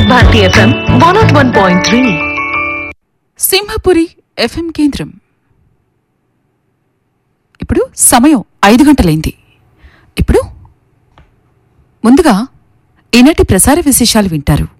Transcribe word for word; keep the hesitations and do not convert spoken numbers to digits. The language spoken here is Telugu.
వివిధ Bharati FM one not one point three. Simhapuri FM కేంద్రం. ఇప్పుడు సమయం ఐదు గంటలైంది. ఇప్పుడు ముందుగా ఈనాటి ప్రసార విశేషాలు వింటారు.